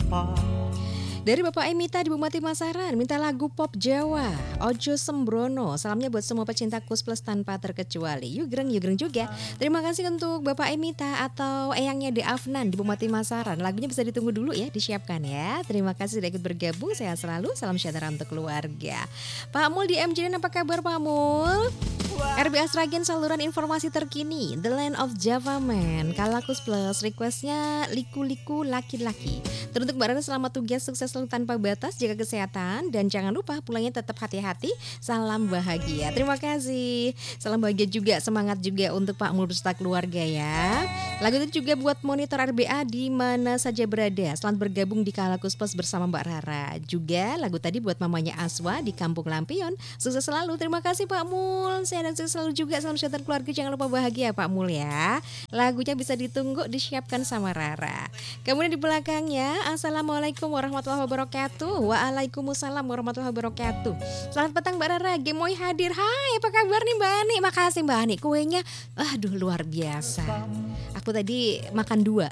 Dari Bapak Emita di Bupati Masaran, minta lagu pop Jawa, Ojo Sembrono. Salamnya buat semua pecinta Kus Plus tanpa terkecuali. Yuk gereng juga. Terima kasih untuk Bapak Emita atau eyangnya De Afnan di Bupati Masaran. Lagunya bisa ditunggu dulu ya, disiapkan ya. Terima kasih sudah ikut bergabung, sehat selalu. Salam sejahtera untuk keluarga. Pak Mul di MJ, apa kabar Pak Mul? RBA Sragen saluran informasi terkini, The Land of Java Man. Kalakus Plus, requestnya liku-liku laki-laki. Teruntuk Mbak Rara, selamat tugas, sukses selalu tanpa batas, jaga kesehatan, dan jangan lupa pulangnya tetap hati-hati. Salam bahagia. Terima kasih. Salam bahagia juga, semangat juga untuk Pak Mul beserta keluarga ya. Lagu itu juga buat monitor RBA di mana saja berada. Selamat bergabung di Kalakus Plus bersama Mbak Rara. Juga lagu tadi buat mamanya Aswa di Kampung Lampion. Sukses selalu. Terima kasih Pak Mul. Saya dan sukses selalu juga. Salam sejahtera keluarga. Jangan lupa bahagia Pak Mul ya. Lagunya bisa ditunggu, disiapkan sama Rara. Kemudian di belakangnya, Assalamualaikum warahmatullahi wabarakatuh. Waalaikumsalam warahmatullahi wabarakatuh. Selamat petang Mbak Rara. Gemoy hadir. Hai, apa kabar nih Mbak Ani? Makasih Mbak Ani. Kuenya, aduh luar biasa. Aku tadi makan 2.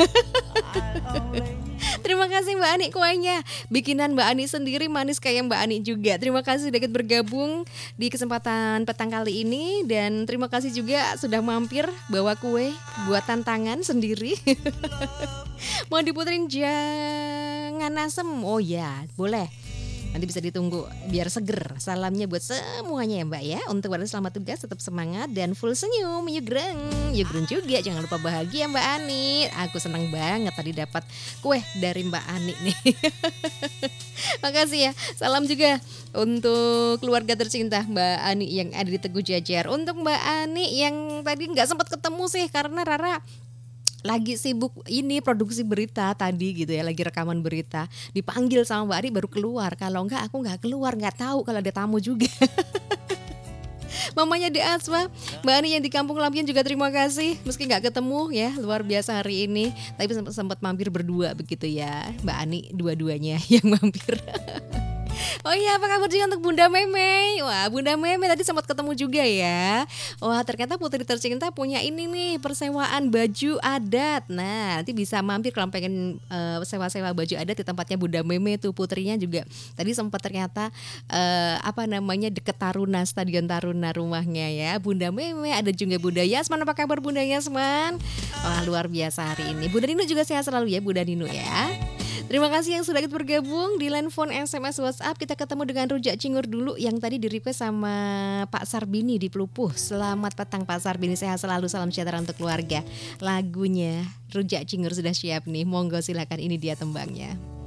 Terima kasih Mbak Ani kuenya. Bikinan Mbak Ani sendiri manis kayak Mbak Ani juga. Terima kasih sudah ikut bergabung di kesempatan petang kali ini. Dan terima kasih juga sudah mampir bawa kue buat tantangan sendiri. Mau diputerin jangan asem. Oh ya, boleh. Nanti bisa ditunggu biar seger. Salamnya buat semuanya ya Mbak ya. Untuk Mbak selamat tugas, tetap semangat dan full senyum. Yuk gereng juga. Jangan lupa bahagia Mbak Ani. Aku senang banget tadi dapat kue dari Mbak Ani nih. Makasih ya. Salam juga untuk keluarga tercinta Mbak Ani yang ada di Teguh Jajar. Untuk Mbak Ani yang tadi gak sempat ketemu sih karena Rara lagi sibuk ini produksi berita tadi gitu ya, lagi rekaman berita. Dipanggil sama Mbak Ari baru keluar. Kalau enggak aku enggak keluar, enggak tahu kalau ada tamu juga. Mamanya di Aswa, Mbak Ani yang di Kampung Lampion juga terima kasih. Meski enggak ketemu ya, luar biasa hari ini. Tapi sempat mampir berdua begitu ya. Mbak Ani dua-duanya yang mampir. Oh iya, apa kabar juga untuk Bunda Meme? Wah, Bunda Meme tadi sempat ketemu juga ya. Wah, ternyata putri tercinta punya ini nih, persewaan baju adat. Nah, nanti bisa mampir kalau pengen sewa-sewa baju adat di tempatnya Bunda Meme tuh. Putrinya juga tadi sempat ternyata deket Taruna, Stadion Taruna rumahnya ya. Bunda Meme, ada juga Bunda Yasman. Apa kabar Bunda Yasman? Wah, luar biasa hari ini. Bunda Nino juga sehat selalu ya, Bunda Nino ya. Terima kasih yang sudah ikut bergabung di line phone, SMS, WhatsApp. Kita ketemu dengan Rujak Cingur dulu yang tadi di request sama Pak Sarbini di Pelupuh. Selamat petang Pak Sarbini, sehat selalu, salam sejahtera untuk keluarga. Lagunya Rujak Cingur sudah siap nih, monggo silakan, ini dia tembangnya.